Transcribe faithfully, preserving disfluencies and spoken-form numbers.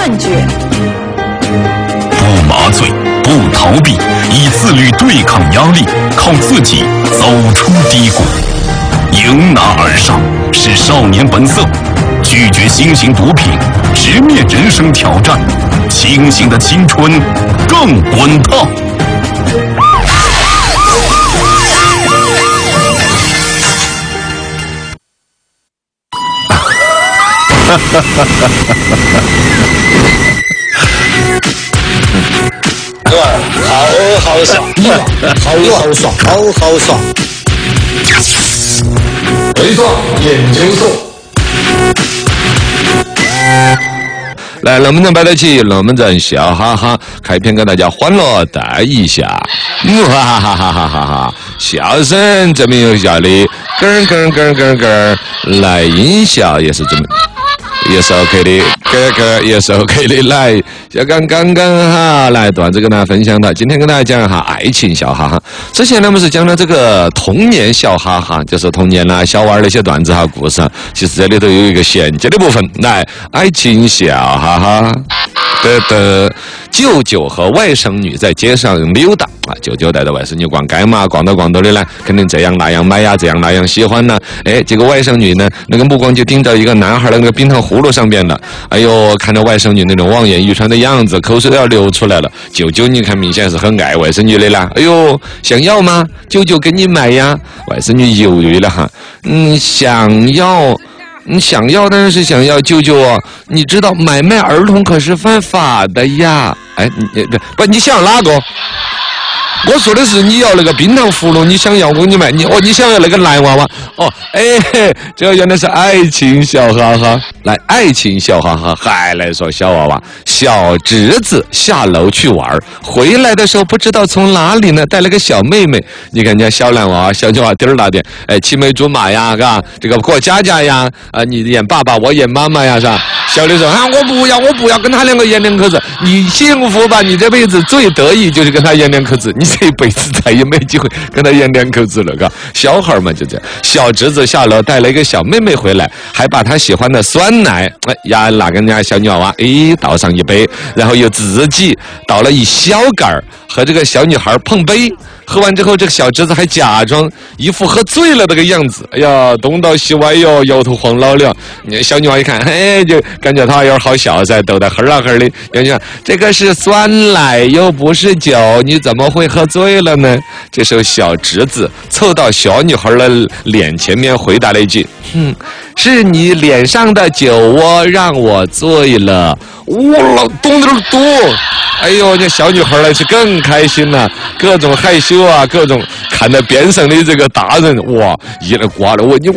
幻觉。 不麻醉，不逃避，以自律对抗压力，靠自己走出低谷，迎难而上是少年本色。拒绝新型毒品，直面人生挑战，清醒的青春更滚烫。 对，好好爽，好好爽，好好爽。 没错，研究所。 来，龙门阵摆得起，龙门阵笑哈哈，开篇给大家欢乐带一下，嗯哈哈哈哈哈哈哈，笑声这么有效的，咯咯咯咯咯，来音效也是这么。也是 OK 的，哥哥也是 OK 的。来，小刚刚刚哈，来段子跟大家分享的。今天跟大家讲一下爱情笑哈哈。之前呢，我们是讲了这个童年笑哈哈，就是童年啦、小娃儿那些段子哈故事。其实这里头有一个衔接的部分，来，爱情笑哈哈。的的，舅舅和外甥女在街上溜达啊，舅舅带着外甥女逛街嘛，逛到逛到的呢，肯定这样那样买呀，这样那样喜欢呢。哎，结果外甥女呢，那个目光就盯到一个男孩的那个冰糖葫芦上边了。哎呦，看到外甥女那种望眼欲穿的样子，口水都要流出来了。舅舅你看明显是很爱外甥女的啦。哎呦，想要吗？舅舅给你买呀。外甥女犹豫了哈，嗯，想要。你想要当然是想要，舅舅啊，你知道买卖儿童可是犯法的呀。哎，你不，你想要哪个？我说的是你要那个冰糖葫芦，你想要我给你买，你哦，你想要那个男娃娃哦，哎，这原来是爱情笑哈哈。来，爱情笑哈哈，还来说小娃娃，小侄子下楼去玩，回来的时候不知道从哪里呢带了个小妹妹。你看人家小男娃、小女娃点儿大点，哎，青梅竹马呀，嘎，这个过家家呀，啊，你演爸爸，我演妈妈呀，是吧？小的说啊，我不要，我不要跟他两个演两口子，你幸福吧？你这辈子最得意就是跟他演两口子，你这一辈子再也没机会跟他演两口子了，嘎。小孩嘛就这样。小侄子下楼带了一个小妹妹回来，还把他喜欢的酸奶，哎呀，拿跟人家小女娃娃，哎，倒上一杯，然后又自己倒了一小杆儿，和这个小女孩碰杯。喝完之后，这个小侄子还假装一副喝醉了那个样子，哎呀，东倒西歪哟，摇头晃脑了。小女娃一看，嘿，就感觉他有点好笑噻，逗得呵啊呵的。小女娃，这个是酸奶又不是酒，你怎么会喝醉了呢？这时候小侄子凑到小女孩的脸前面回答了一句：“哼，是你脸上的酒窝让我醉了。”哇啦，咚咚咚！哎呦，那小女孩呢是更开心了，各种害羞啊，各种看到边上的这个大人，哇，一来刮了我你。